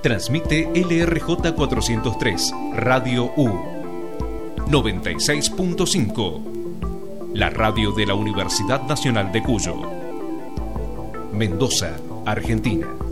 Transmite LRJ 403, Radio U. 96.5. La radio de la Universidad Nacional de Cuyo. Mendoza, Argentina.